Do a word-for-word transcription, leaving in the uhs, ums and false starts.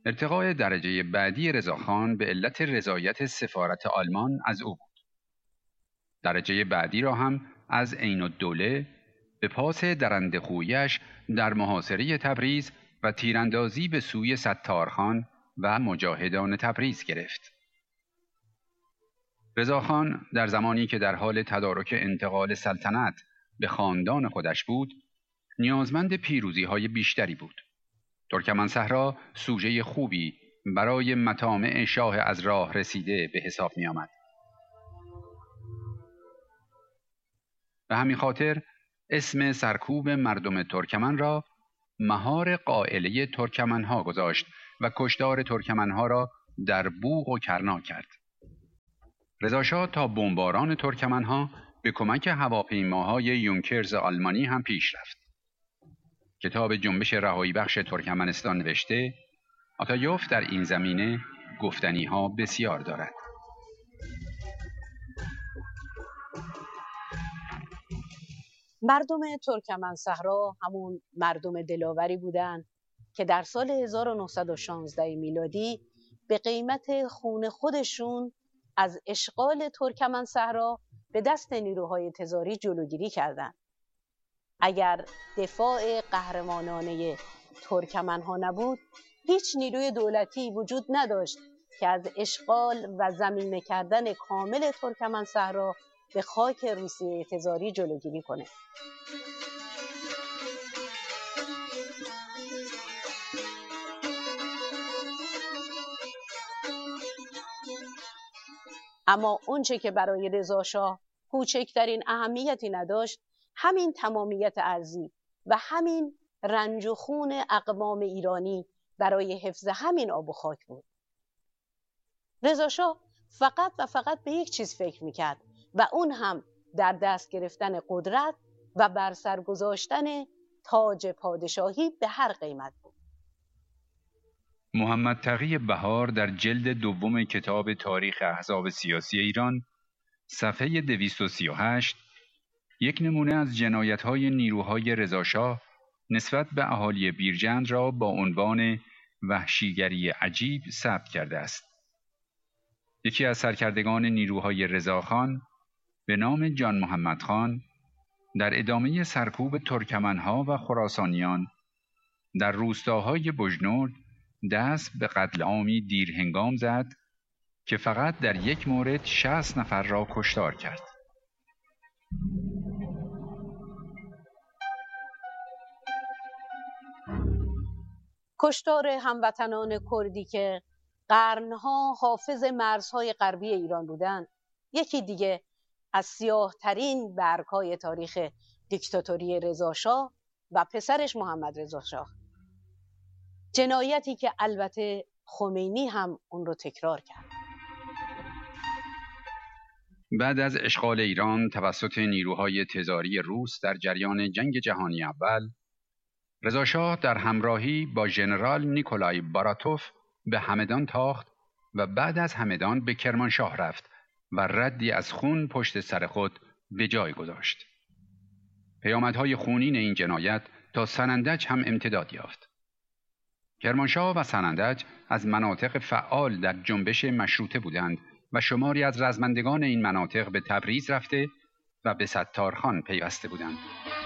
ارتقای درجه بعدی رضاخان به علت رضایت سفارت آلمان از او بود. درجه بعدی را هم از عین‌الدوله به پاس درنده‌خویش در محاصره تبریز و تیراندازی به سوی ستارخان و مجاهدان تبریز گرفت. رضاخان در زمانی که در حال تدارک انتقال سلطنت به خاندان خودش بود، نیازمند پیروزی‌های بیشتری بود. ترکمنصحرا سوژه خوبی برای مطامع شاه از راه رسیده به حساب می آمد. به همین خاطر اسم سرکوب مردم ترکمن را مهار قائله ترکمنها گذاشت و کشتار ترکمنها را در بوق و کرنا کرد. رضاشاه تا بمباران ترکمنها به کمک هواپیماهای یونکرز آلمانی هم پیش رفت. کتاب جنبش رهایی بخش ترکمنستان نوشته آتایوف در این زمینه گفتنی ها بسیار دارد. مردم ترکمنصحرا همون مردم دلاوری بودند که در سال هزار و نهصد و شانزده میلادی به قیمت خون خودشون از اشغال ترکمنصحرا به دست نیروهای تزاری جلوگیری کردند. اگر دفاع قهرمانانه ترکمنها نبود، هیچ نیروی دولتی وجود نداشت که از اشغال و ضمیمه کردن کامل ترکمنصحرا به خاک روسیه تزاری جلوگیری کنه. اما اونچه که برای رضاشاه کوچکترین اهمیتی نداشت، همین تمامیت ارضی و همین رنج و خون اقوام ایرانی برای حفظ همین آب و خاک بود. رضاشاه فقط و فقط به یک چیز فکر میکرد و اون هم در دست گرفتن قدرت و بر سر گذاشتن تاج پادشاهی به هر قیمت بود. محمد تقی بهار در جلد دوم کتاب تاریخ احزاب سیاسی ایران صفحه دویست و سی و هشت یک نمونه از جنایت‌های نیروهای رضاشاه نسبت به اهالی بیرجند را با عنوان وحشیگری عجیب ثبت کرده است. یکی از سرکردگان نیروهای رضاخان به نام جان محمد خان در ادامه سرکوب ترکمنها و خراسانیان در روستاهای بجنورد دست به قتل عامی دیر هنگام زد که فقط در یک مورد شصت نفر را کشتار کرد. کشتار هموطنان کردی که قرنها حافظ مرزهای غربی ایران بودند، یکی دیگه از سیاه ترین برگ‌های تاریخ دیکتاتوری رضاشاه و پسرش محمد رضاشاه. جنایتی که البته خمینی هم اون رو تکرار کرد. بعد از اشغال ایران توسط نیروهای تزاری روس در جریان جنگ جهانی اول، رضاشاه در همراهی با ژنرال نیکولای باراتوف به همدان تاخت و بعد از همدان به کرمانشاه رفت و ردی از خون پشت سر خود به جای گذاشت. پیامدهای خونین این جنایت تا سنندج هم امتداد یافت. کرمانشاه و سنندج از مناطق فعال در جنبش مشروطه بودند و شماری از رزمندگان این مناطق به تبریز رفته و به ستارخان پیوسته بودند.